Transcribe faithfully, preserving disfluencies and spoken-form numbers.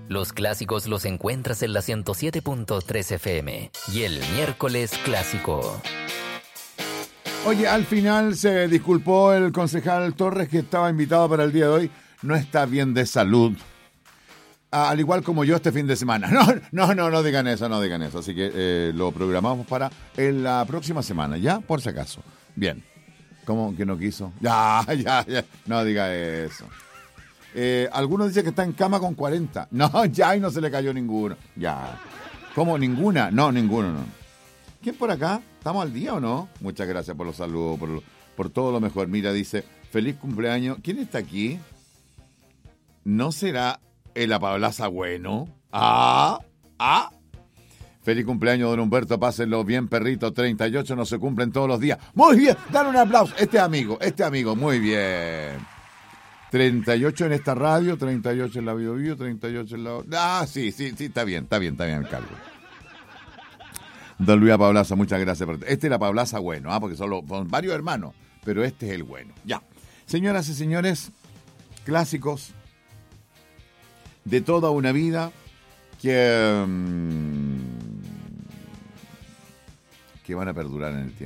Los clásicos los encuentras en la ciento siete punto tres F M y el miércoles clásico. Oye, al final se disculpó el concejal Torres, que estaba invitado para el día de hoy. No está bien de salud. Al igual como yo este fin de semana. No, no, no, no digan eso, no digan eso. Así que eh, lo programamos para en la próxima semana, ¿ya? Por si acaso. Bien. ¿Cómo que no quiso? Ya, ya, ya. No diga eso. Eh, algunos dicen que está en cama con cuarenta. No, ya, y no se le cayó ninguno. Ya. ¿Cómo? ¿Ninguna? No, ninguno, no. ¿Quién por acá? ¿Estamos al día o no? Muchas gracias por los saludos, por, por todo lo mejor. Mira, dice, feliz cumpleaños. ¿Quién está aquí? ¿No será el Apablaza Bueno? Ah, ah. Feliz cumpleaños, don Humberto. Pásenlo bien, perrito. treinta y ocho no se cumplen todos los días. Muy bien, dale un aplauso. Este amigo, este amigo, muy bien. treinta y ocho en esta radio, treinta y ocho en la Bio Bio, treinta y ocho en la... Ah, sí, sí, sí, está bien, está bien, está bien el cálculo. Don Luis Apablaza, muchas gracias. Por... Este es el Apablaza Bueno, ¿ah? Porque son, los, son varios hermanos, pero este es el bueno. Ya. Señoras y señores, clásicos de toda una vida que, um, que van a perdurar en el tiempo.